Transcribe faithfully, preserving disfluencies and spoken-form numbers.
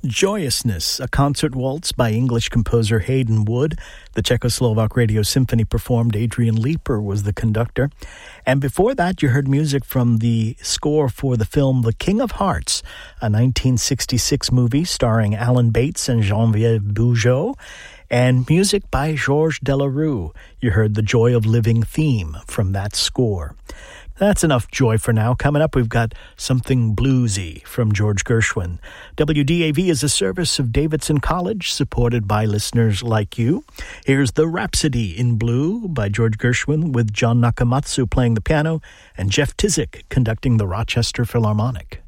Joyousness, a concert waltz by English composer Hayden Wood. The Czechoslovak Radio Symphony performed. Adrian Leeper was the conductor. And before that, you heard music from the score for the film The King of Hearts, a nineteen sixty-six movie starring Alan Bates and Geneviève Bujold, and music by Georges Delerue. You heard the Joy of Living theme from that score. That's enough joy for now. Coming up, we've got something bluesy from George Gershwin. W D A V is a service of Davidson College, supported by listeners like you. Here's The Rhapsody in Blue by George Gershwin, with John Nakamatsu playing the piano and Jeff Tizik conducting the Rochester Philharmonic.